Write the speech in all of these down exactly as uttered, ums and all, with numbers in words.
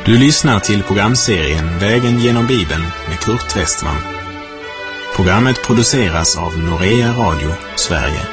Du lyssnar till programserien Vägen genom Bibeln med Kurt Westman. Programmet produceras av Norea Radio, Sverige.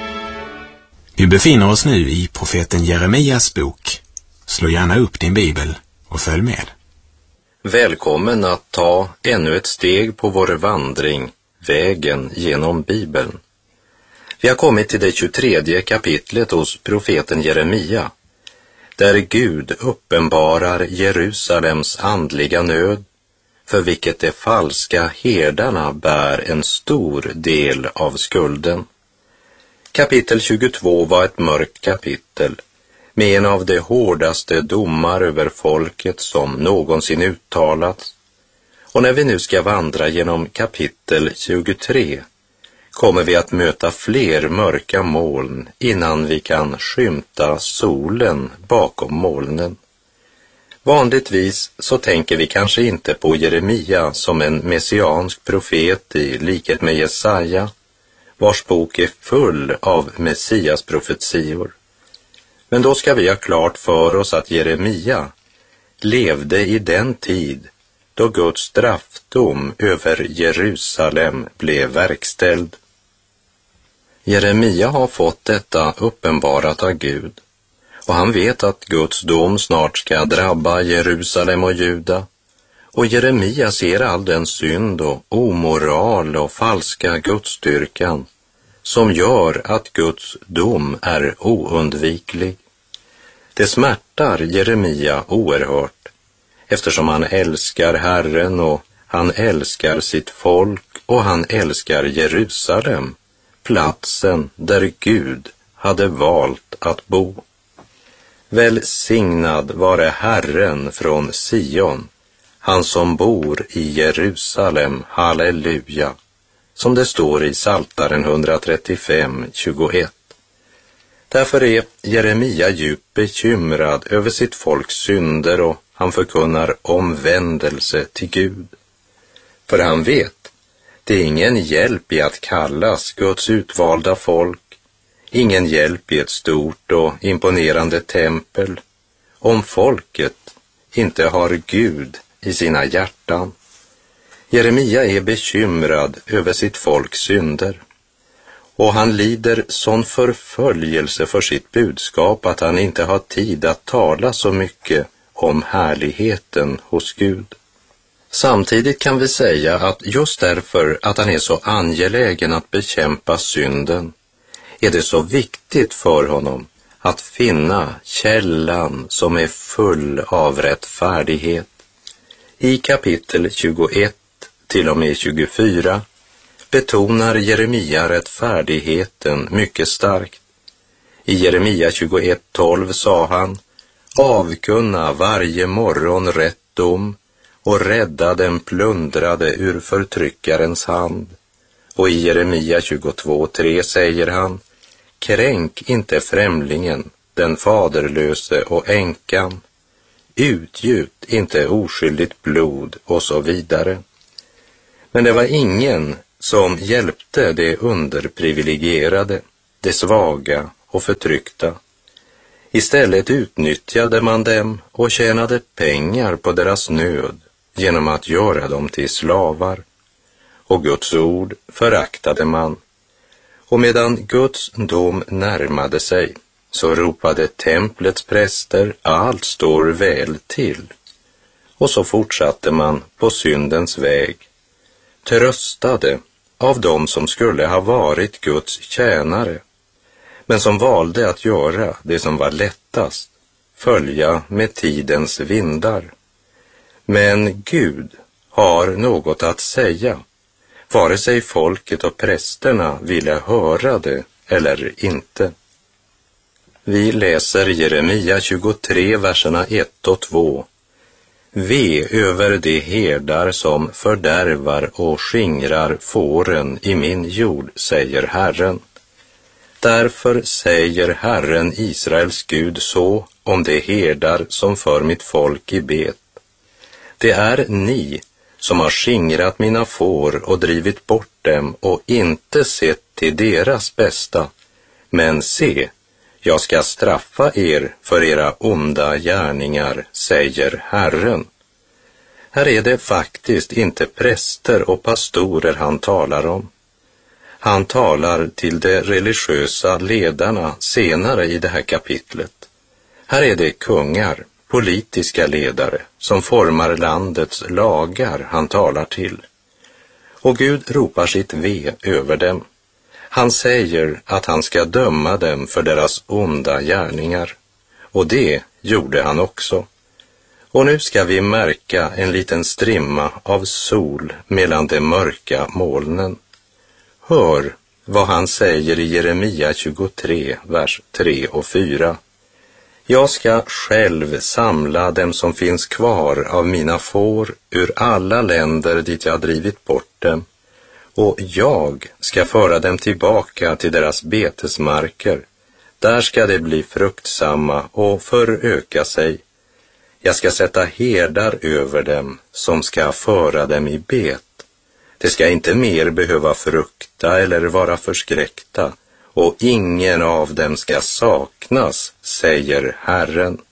Vi befinner oss nu i profeten Jeremias bok. Slå gärna upp din bibel och följ med. Välkommen att ta ännu ett steg på vår vandring, vägen genom Bibeln. Vi har kommit till det tjugotredje kapitlet hos profeten Jeremia, där Gud uppenbarar Jerusalems andliga nöd, för vilket de falska herdarna bär en stor del av skulden. Kapitel tjugotvå var ett mörkt kapitel, med en av de hårdaste domar över folket som någonsin uttalats. Och när vi nu ska vandra genom kapitel tjugotre kommer vi att möta fler mörka moln innan vi kan skymta solen bakom molnen. Vanligtvis så tänker vi kanske inte på Jeremia som en messiansk profet i likhet med Jesaja, vars bok är full av Messias profetior. Men då ska vi ha klart för oss att Jeremia levde i den tid då Guds straffdom över Jerusalem blev verkställd. Jeremia har fått detta uppenbarat av Gud, och han vet att Guds dom snart ska drabba Jerusalem och Juda. Och Jeremia ser all den synd och omoral och falska gudsdyrkan som gör att Guds dom är oundviklig. Det smärtar Jeremia oerhört, eftersom han älskar Herren och han älskar sitt folk och han älskar Jerusalem, platsen där Gud hade valt att bo. Välsignad vare Herren från Sion, han som bor i Jerusalem, halleluja, som det står i Psaltaren etthundratrettiofem tjugoett. Därför är Jeremia djupt bekymrad över sitt folks synder och han förkunnar omvändelse till Gud. För han vet, det är ingen hjälp i att kallas Guds utvalda folk, ingen hjälp i ett stort och imponerande tempel, om folket inte har Gud i sina hjärtan. Jeremia är bekymrad över sitt folks synder, och han lider sån förföljelse för sitt budskap att han inte har tid att tala så mycket om härligheten hos Gud. Samtidigt kan vi säga att just därför att han är så angelägen att bekämpa synden är det så viktigt för honom att finna källan som är full av rättfärdighet. I kapitel tjugoett till och med tjugofyra betonar Jeremia rättfärdigheten mycket starkt. I Jeremia tjugoett tolv sa han: avkunna varje morgon rätt dom och rädda den plundrade ur förtryckarens hand. Och i Jeremia tjugotvå tre säger han: kränk inte främlingen, den faderlöse och änkan, utgjut inte oskyldigt blod, och så vidare. Men det var ingen som hjälpte de underprivilegierade, de svaga och förtryckta. Istället utnyttjade man dem och tjänade pengar på deras nöd genom att göra dem till slavar. Och Guds ord föraktade man. Och medan Guds dom närmade sig så ropade templets präster: allt står väl till. Och så fortsatte man på syndens väg, tröstade av dem som skulle ha varit Guds tjänare, men som valde att göra det som var lättast, följa med tidens vindar. Men Gud har något att säga, vare sig folket och prästerna ville höra det eller inte. Vi läser Jeremia tjugotre, verserna ett och två. Ve över de herdar som fördärvar och skingrar fåren i min jord, säger Herren. Därför säger Herren Israels Gud så om de herdar som för mitt folk i bet. Det är ni som har skingrat mina får och drivit bort dem och inte sett till deras bästa. Men se, Jag ska straffa er för era onda gärningar, säger Herren. Här är det faktiskt inte präster och pastorer han talar om. Han talar till de religiösa ledarna senare i det här kapitlet. Här är det kungar, politiska ledare, som formar landets lagar han talar till. Och Gud ropar sitt ve över dem. Han säger att han ska döma dem för deras onda gärningar. Och det gjorde han också. Och nu ska vi märka en liten strimma av sol mellan de mörka molnen. Hör vad han säger i Jeremia tjugotre, vers tre och fyra. Jag ska själv samla dem som finns kvar av mina får ur alla länder dit jag drivit bort dem, och jag ska föra dem tillbaka till deras betesmarker. Där ska de bli fruktsamma och föröka sig. Jag ska sätta herdar över dem som ska föra dem i bet. De ska inte mer behöva frukta eller vara förskräckta, och ingen av dem ska saknas, säger Herren.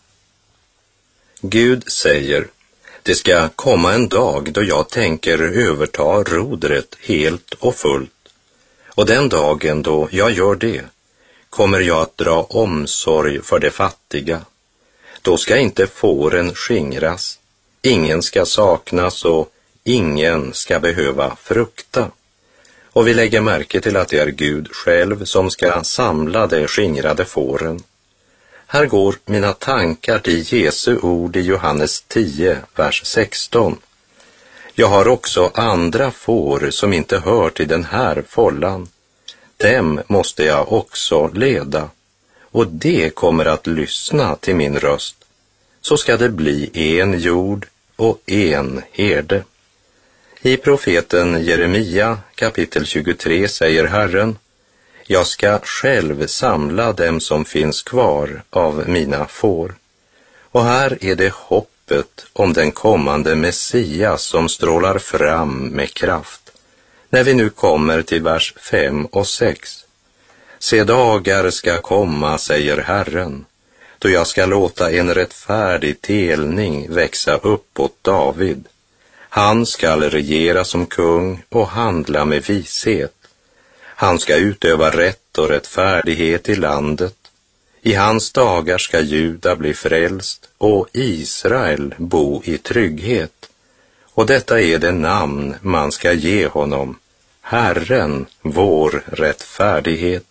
Gud säger, det ska komma en dag då jag tänker överta rodret helt och fullt. Och den dagen då jag gör det, kommer jag att dra omsorg för de fattiga. Då ska inte fåren skingras, ingen ska saknas och ingen ska behöva frukta. Och vi lägger märke till att det är Gud själv som ska samla de skingrade fåren. Här går mina tankar till Jesu ord i Johannes tio, vers sexton. Jag har också andra får som inte hör till den här fållan. Dem måste jag också leda, och det kommer att lyssna till min röst. Så ska det bli en jord och en herde. I profeten Jeremia kapitel tjugotre säger Herren, jag ska själv samla dem som finns kvar av mina får. Och här är det hoppet om den kommande Messias som strålar fram med kraft. När vi nu kommer till vers fem och sex. Se, dagar ska komma, säger Herren, då jag ska låta en rättfärdig telning växa upp åt David. Han skall regera som kung och handla med vishet. Han ska utöva rätt och rättfärdighet i landet. I hans dagar ska Juda bli frälst och Israel bo i trygghet. Och detta är det namn man ska ge honom, Herren, vår rättfärdighet.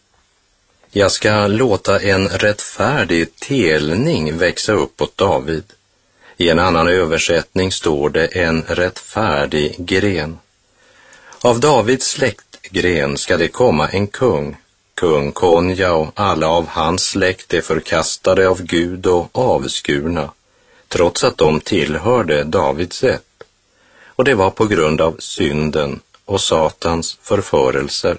Jag ska låta en rättfärdig telning växa upp åt David. I en annan översättning står det en rättfärdig gren. Av Davids släktgren ska det komma en kung. Kung Konja och alla av hans släkt är förkastade av Gud och avskurna, trots att de tillhörde Davids ett. Och det var på grund av synden och Satans förförelser.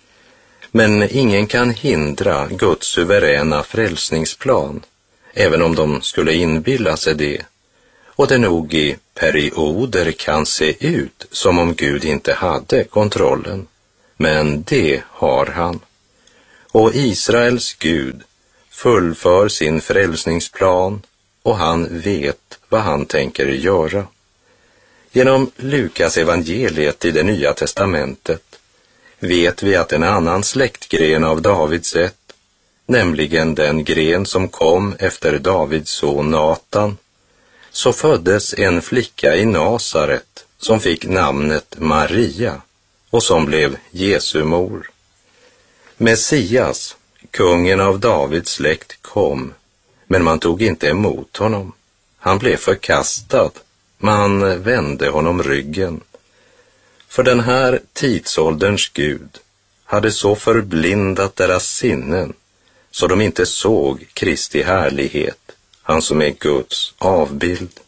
Men ingen kan hindra Guds suveräna frälsningsplan, även om de skulle inbilla sig det. Och det nog i perioder kan se ut som om Gud inte hade kontrollen. Men det har han. Och Israels Gud fullför sin frälsningsplan, och han vet vad han tänker göra. Genom Lukas evangeliet i det Nya testamentet vet vi att en annan släktgren av Davids ett, nämligen den gren som kom efter Davids son Natan, så föddes en flicka i Nasaret som fick namnet Maria och som blev Jesu mor. Messias, kungen av Davids släkt, kom, men man tog inte emot honom. Han blev förkastad, man vände honom ryggen. För den här tidsålderns Gud hade så förblindat deras sinnen så de inte såg Kristi härlighet, han som är Guds avbild.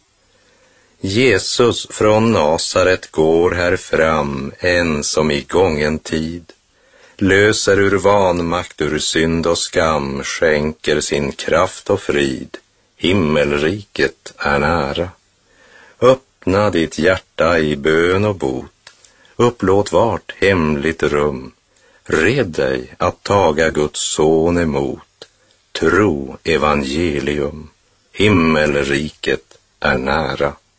Jesus från Nasaret går här fram, en som i gången tid, löser ur vanmakt, ur synd och skam, skänker sin kraft och frid. Himmelriket är nära. Öppna ditt hjärta i bön och bot, upplåt vart hemligt rum, red dig att taga Guds son emot, Tro evangelium, himmelriket är nära.